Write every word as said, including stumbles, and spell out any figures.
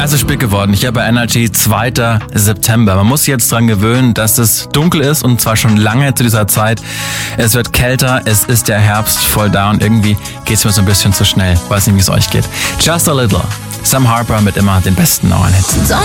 Also spät geworden. Hier bei N R G zweiter September. Man muss sich jetzt dran gewöhnen, dass es dunkel ist und zwar schon lange zu dieser Zeit. Es wird kälter, es ist der Herbst voll da und irgendwie geht es mir so ein bisschen zu schnell. Weiß nicht, wie es euch geht. Just a Little. Sam Harper mit immer den besten neuen Hits.